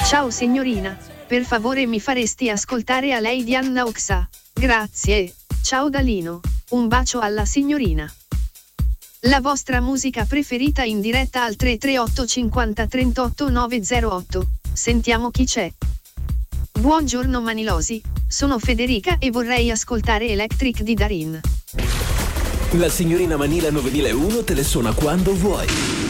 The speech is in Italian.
Ciao signorina, per favore mi faresti ascoltare a lei di Anna Oxa? Grazie, ciao Dalino, un bacio alla signorina. La vostra musica preferita in diretta al 338 50 38 908, sentiamo chi c'è. Buongiorno Manilosi, sono Federica e vorrei ascoltare Electric di Darin. La signorina Manila 9001 te le suona quando vuoi.